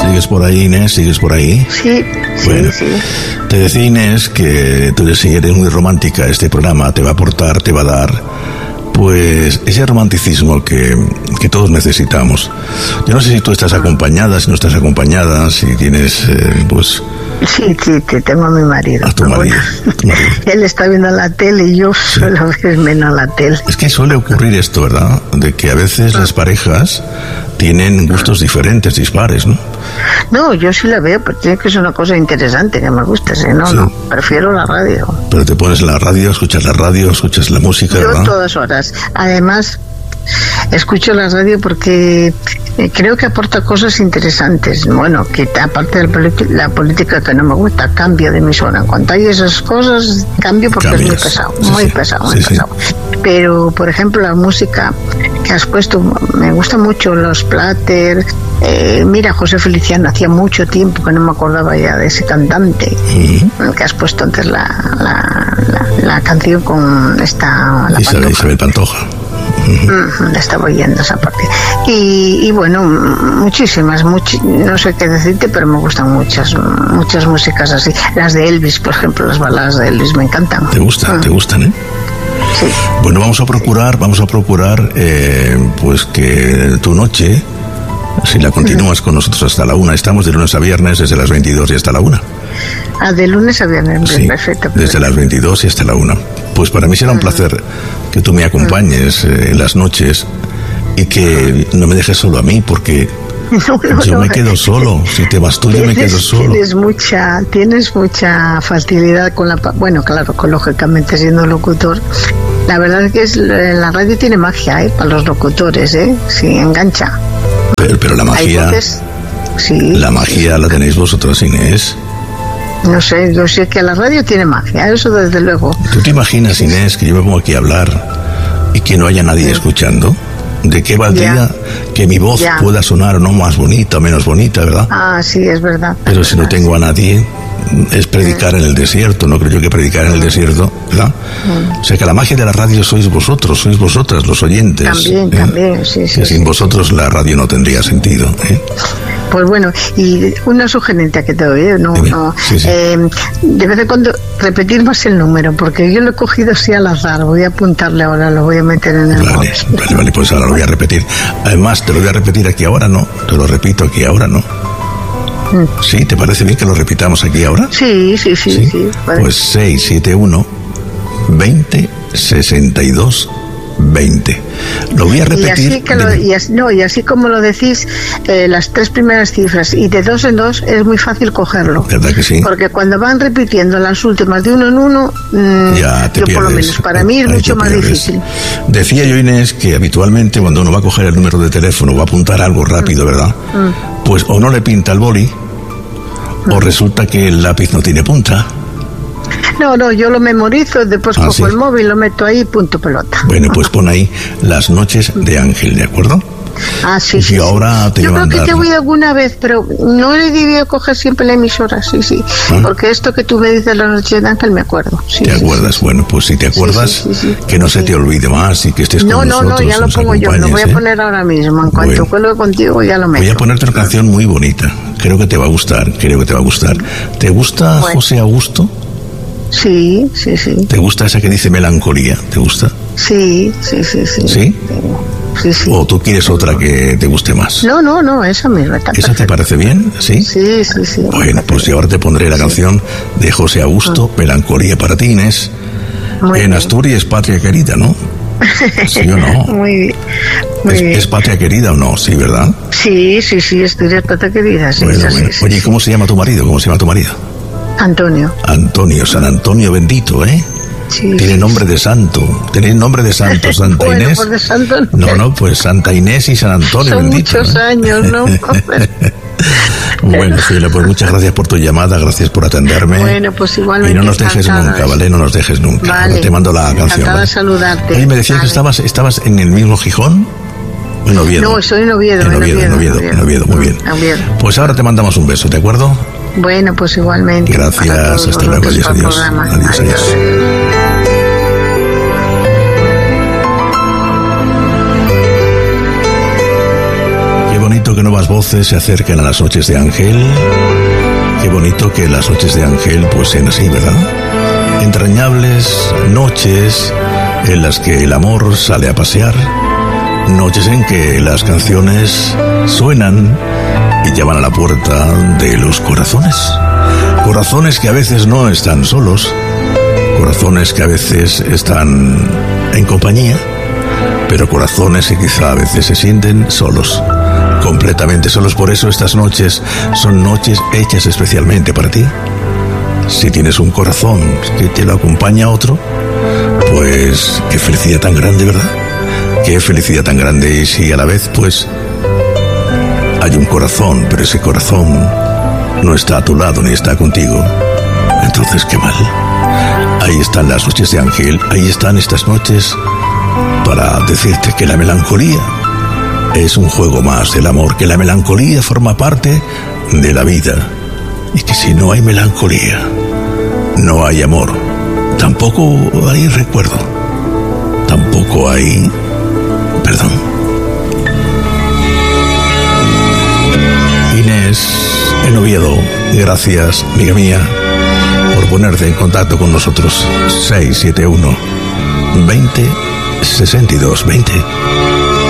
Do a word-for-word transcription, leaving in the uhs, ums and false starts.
¿Sigues por ahí, Inés? ¿Sigues por ahí? Sí, bueno, sí, sí. Te decía, Inés, que tú eres, eres muy romántica. Este programa te va a aportar, te va a dar, pues, ese romanticismo que, que todos necesitamos. Yo no sé si tú estás acompañada, si no estás acompañada, si tienes, eh, pues... Sí, sí, sí, tengo a mi marido. A tu marido, Bueno, tu marido. Él está viendo la tele y yo Sí. suelo ver menos la tele. Es que suele ocurrir esto, ¿verdad? De que a veces las parejas tienen gustos diferentes, dispares, ¿no? No, yo sí la veo, pero tiene que ser una cosa interesante, que me guste. Si no, Sí. no, prefiero la radio. Pero te pones la radio, escuchas la radio, escuchas la música, Yo ¿verdad? todas horas. Además, escucho la radio porque eh, creo que aporta cosas interesantes. Bueno, que aparte de la, politi- la política que no me gusta, cambio de emisora. En cuanto hay esas cosas, cambio porque Cambias. es muy pesado, Sí, muy sí. pesado, muy Sí, sí. pesado. Pero, por ejemplo, la música que has puesto, me gusta mucho los Platter. Eh, mira, José Feliciano, hacía mucho tiempo que no me acordaba ya de ese cantante. Ujú. Que has puesto antes la, la, la, la canción con esta... La Isabel, Pantoja. Isabel Pantoja. Ujú, la estaba oyendo esa parte. Y, y bueno, muchísimas, muchi- no sé qué decirte, pero me gustan muchas, muchas músicas así. Las de Elvis, por ejemplo, las baladas de Elvis me encantan. ¿Te gustan? Mm, ¿Te gustan, eh? Sí. Bueno, vamos a procurar, vamos a procurar, eh, pues que tu noche, si la continúas con nosotros hasta la una, estamos de lunes a viernes desde las veintidós y hasta la una. Ah, de lunes a viernes, Sí, perfecto. desde las veintidós y hasta la una. Pues para mí será un placer que tú me acompañes eh, en las noches y que no me dejes solo a mí, porque No, no, yo no. me quedo solo. Si te vas tú, yo me Tienes- quedo solo. Tienes mucha, tienes mucha facilidad con la... pa- Bueno, claro, con, lógicamente siendo locutor. La verdad es que es, la radio tiene magia, ¿eh? Para los locutores, ¿eh? Sí, engancha. Pero, pero la Hay magia, voces... Sí. la magia la tenéis vosotros, Inés. No sé, yo sé que la radio tiene magia, eso desde luego. ¿Tú te imaginas, Inés, que yo me pongo aquí a hablar y que no haya nadie escuchando? ¿De qué valdría Ya. que mi voz Ya. pueda sonar o no más bonita o menos bonita, verdad? Ah, sí, es verdad. Pero si no Ah, tengo a nadie, es predicar en el desierto. No creo yo que predicar en el desierto, ¿verdad? O sea que la magia de la radio sois vosotros, sois vosotras, los oyentes. También, ¿eh? también, sí, sí. Que sin sí. vosotros la radio no tendría sentido, ¿eh? Pues bueno, y una sugerencia que te doy, ¿eh? no, Dime. no, Sí, sí. eh, de vez en cuando repetir más el número, porque yo lo he cogido así al azar, voy a apuntarle ahora, lo voy a meter en el Vale, móvil. vale, vale, pues ahora lo voy a repetir. Además, te lo voy a repetir aquí ahora, ¿no? Te lo repito aquí ahora, ¿no? ¿Sí? ¿Te parece bien que lo repitamos aquí ahora? Sí, sí, sí, sí. ¿Sí? vale. Pues seis siete uno veinte sesenta y dos veinte. Lo voy a y repetir. así que lo- dime. y así, no, y así como lo decís, eh, las tres primeras cifras y de dos en dos es muy fácil cogerlo. ¿Verdad que sí? Porque cuando van repitiendo las últimas de uno en uno, mm, Ya te yo pierdes. por lo menos para mí es Ahí mucho te más pierdes. difícil. Decía yo, Inés, que habitualmente cuando uno va a coger el número de teléfono o va a apuntar algo rápido, ¿verdad? Pues o no le pinta el boli o resulta que el lápiz no tiene punta. No, no, yo lo memorizo, después Ah, cojo ¿sí? el móvil, lo meto ahí, punto pelota. Bueno, pues pon ahí Las noches de Ángel, ¿de acuerdo? Ah, sí, Y sí. ahora sí. te Yo voy a creo que mandar- te voy alguna vez, pero no he debido coger siempre la emisora, sí, sí. ¿Ah? Porque esto que tú me dices la noche de Ángel me acuerdo. Sí, ¿Te sí, acuerdas? sí. Bueno, pues si te acuerdas, sí, sí, sí. que no se Sí. te olvide más y que estés No, con no, nosotros. no, ya lo nos pongo yo, lo voy a acompañes, ¿eh? poner ahora mismo. En cuanto Bueno. cuelgue contigo, ya lo meto. Voy a ponerte una canción muy bonita. Creo que te va a gustar, creo que te va a gustar. ¿Te gusta Bueno. José Augusto? Sí, sí, sí. ¿Te gusta esa que dice melancolía? ¿Te gusta? Sí, sí, sí, sí. ¿Sí? Sí, sí. ¿O tú quieres otra que te guste más? No, no, no, esa misma está ¿Esa te perfecta. parece bien? ¿Sí? Sí, sí, sí. Bueno, pues y ahora te pondré la canción de José Augusto, Melancolía para ti, Inés. Muy En bien. Asturias, patria querida, ¿no? ¿Sí o no? Muy bien. Muy ¿Es, bien. es patria querida o no? Sí, ¿verdad? Sí, sí, sí, estoy de pata querida, sí, Bueno, sí, bueno. sí, Oye, sí. ¿cómo se llama tu marido? ¿Cómo se llama tu marido? Antonio. Antonio, San Antonio bendito, ¿eh? Sí, Tiene sí, nombre de santo. Tiene nombre de santo, Santa Bueno, Inés. pues de santo no. No, no, pues Santa Inés y San Antonio Son bendito. muchos ¿eh? años, ¿no? Bueno, cielo, pues muchas gracias por tu llamada, gracias por atenderme. Bueno, pues igualmente. Y no nos dejes encantada. nunca, ¿vale? No nos dejes nunca. Vale. Ahora te mando la canción. Encantada ¿vale? de saludarte. Oye, me decías que Vale. estabas, estabas en el mismo Gijón. En Oviedo. No, estoy en Oviedo. En Oviedo, en Oviedo, en Oviedo, muy bien. En Oviedo. Pues ahora te mandamos un beso, ¿de acuerdo? Bueno, pues igualmente. Gracias, Para todos hasta luego, vosotros adiós, por el adiós. programa. Adiós, adiós. Qué bonito que nos nuevas voces se acerquen a las noches de Ángel. Qué bonito que las noches de Ángel pues sean así, ¿verdad? Entrañables noches en las que el amor sale a pasear, noches en que las canciones suenan y llaman a la puerta de los corazones. Corazones que a veces no están solos, corazones que a veces están en compañía, pero corazones que quizá a veces se sienten solos, completamente solos. Por eso estas noches son noches hechas especialmente para ti. Si tienes un corazón que te lo acompaña otro, pues qué felicidad tan grande, ¿verdad? Qué felicidad tan grande. Y si a la vez pues hay un corazón, pero ese corazón no está a tu lado ni está contigo, entonces qué mal. Ahí están las noches de Ángel, ahí están estas noches para decirte que la melancolía es un juego más del amor, que la melancolía forma parte de la vida y que si no hay melancolía, no hay amor, tampoco hay recuerdo, tampoco hay perdón. Inés en Oviedo, gracias, amiga mía, por ponerte en contacto con nosotros. Seis siete uno veinte sesenta y dos veinte.